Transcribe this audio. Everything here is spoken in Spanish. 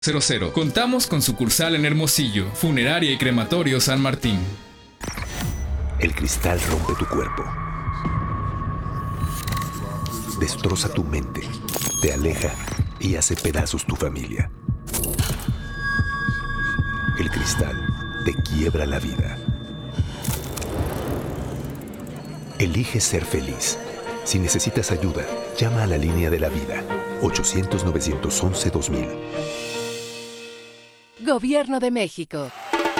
00. Contamos con sucursal en Hermosillo, Funeraria y Crematorio San Martín. El cristal rompe tu cuerpo, destroza tu mente, te aleja y hace pedazos tu familia. El cristal te quiebra la vida. Elige ser feliz. Si necesitas ayuda, llama a la línea de la vida, 800-911-2000. Gobierno de México.